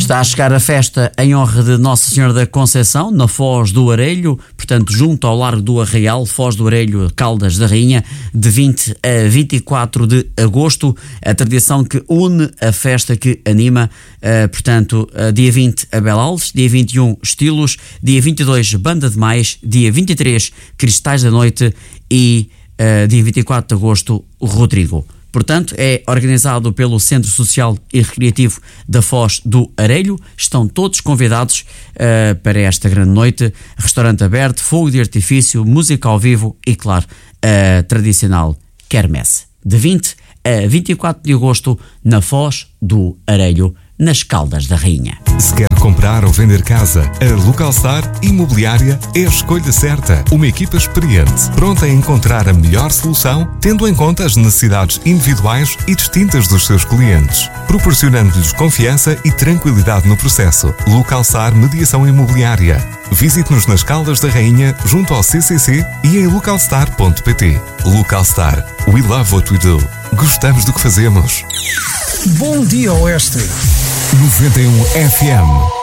Está a chegar a festa em honra de Nossa Senhora da Conceição, na Foz do Arelho, portanto, junto ao Largo do Arraial, Foz do Arelho, Caldas da Rainha, de 20 a 24 de agosto. A tradição que une a festa que anima, portanto, dia 20 a Belalves, dia 21 Estilos, dia 22 Banda de Mais, dia 23 Cristais da Noite e dia 24 de agosto Rodrigo. Portanto, é organizado pelo Centro Social e Recreativo da Foz do Arelho. Estão todos convidados para esta grande noite. Restaurante aberto, fogo de artifício, música ao vivo e, claro, a tradicional quermesse. De 20 a 24 de agosto, na Foz do Arelho, nas Caldas da Rainha. Se quer comprar ou vender casa, a Localstar Imobiliária é a escolha certa. Uma equipa experiente, pronta a encontrar a melhor solução, tendo em conta as necessidades individuais e distintas dos seus clientes, proporcionando-lhes confiança e tranquilidade no processo. Localstar Mediação Imobiliária. Visite-nos nas Caldas da Rainha, junto ao CCC e em localstar.pt. Localstar. We love what we do. Gostamos do que fazemos. Bom dia, Oeste. 91 FM.